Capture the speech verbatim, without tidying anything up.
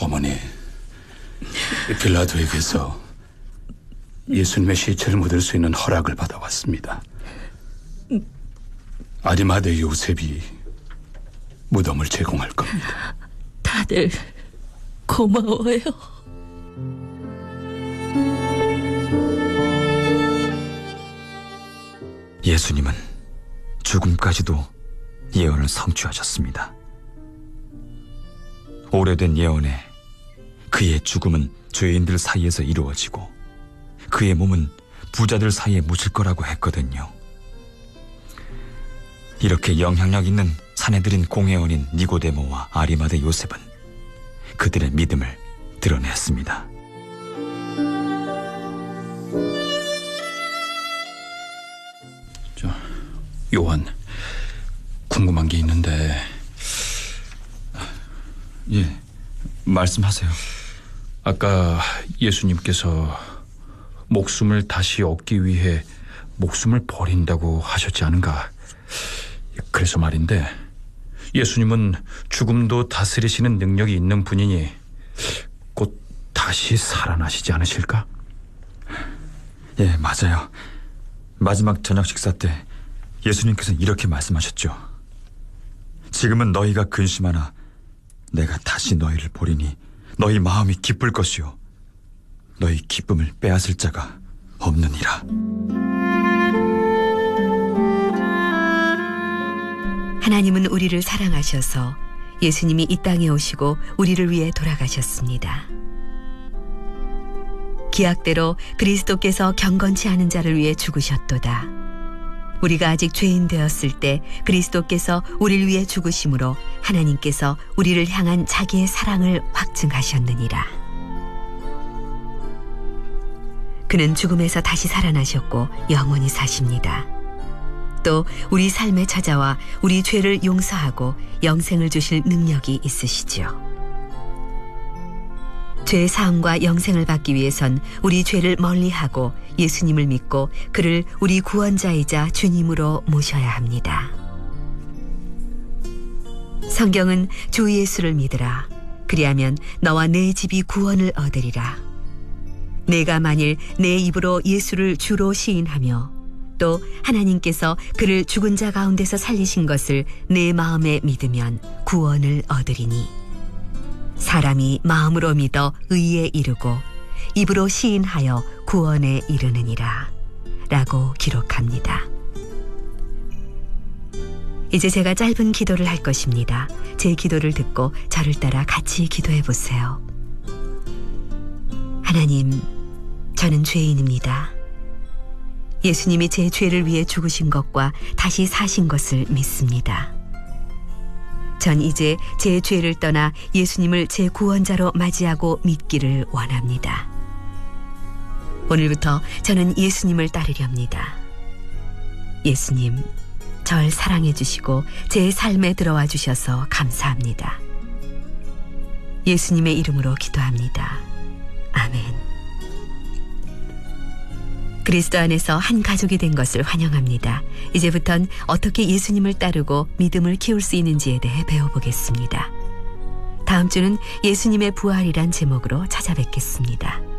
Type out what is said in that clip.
어머니, 빌라도에게서 예수님의 시체를 묻을 수 있는 허락을 받아왔습니다. 아리마대 요셉이 무덤을 제공할 겁니다. 다들 고마워요. 예수님은 죽음까지도 예언을 성취하셨습니다. 오래된 예언에 그의 죽음은 죄인들 사이에서 이루어지고 그의 몸은 부자들 사이에 묻힐 거라고 했거든요. 이렇게 영향력 있는 사내들인 공회원인 니고데모와 아리마대 요셉은 그들의 믿음을 드러냈습니다. 저, 요한, 궁금한 게 있는데. 예, 말씀하세요. 아까 예수님께서 목숨을 다시 얻기 위해 목숨을 버린다고 하셨지 않은가? 그래서 말인데, 예수님은 죽음도 다스리시는 능력이 있는 분이니 곧 다시 살아나시지 않으실까? 예, 맞아요. 마지막 저녁 식사 때 예수님께서 이렇게 말씀하셨죠. 지금은 너희가 근심하나 내가 다시 너희를 보리니 너희 마음이 기쁠 것이요 너희 기쁨을 빼앗을 자가 없느니라. 하나님은 우리를 사랑하셔서 예수님이 이 땅에 오시고 우리를 위해 돌아가셨습니다. 기약대로 그리스도께서 경건치 않은 자를 위해 죽으셨도다. 우리가 아직 죄인 되었을 때 그리스도께서 우리를 위해 죽으심으로 하나님께서 우리를 향한 자기의 사랑을 확증하셨느니라. 그는 죽음에서 다시 살아나셨고 영원히 사십니다. 또 우리 삶에 찾아와 우리 죄를 용서하고 영생을 주실 능력이 있으시지요. 죄 사함과 영생을 받기 위해선 우리 죄를 멀리하고 예수님을 믿고 그를 우리 구원자이자 주님으로 모셔야 합니다. 성경은 주 예수를 믿으라. 그리하면 너와 내 집이 구원을 얻으리라. 내가 만일 내 입으로 예수를 주로 시인하며 또 하나님께서 그를 죽은 자 가운데서 살리신 것을 내 마음에 믿으면 구원을 얻으리니 사람이 마음으로 믿어 의에 이르고 입으로 시인하여 구원에 이르느니라 라고 기록합니다. 이제 제가 짧은 기도를 할 것입니다. 제 기도를 듣고 저를 따라 같이 기도해 보세요. 하나님, 저는 죄인입니다. 예수님이 제 죄를 위해 죽으신 것과 다시 사신 것을 믿습니다. 전 이제 제 죄를 떠나 예수님을 제 구원자로 맞이하고 믿기를 원합니다. 오늘부터 저는 예수님을 따르렵니다. 예수님, 절 사랑해 주시고 제 삶에 들어와 주셔서 감사합니다. 예수님의 이름으로 기도합니다. 아멘. 그리스도 안에서 한 가족이 된 것을 환영합니다. 이제부턴 어떻게 예수님을 따르고 믿음을 키울 수 있는지에 대해 배워보겠습니다. 다음 주는 예수님의 부활이란 제목으로 찾아뵙겠습니다.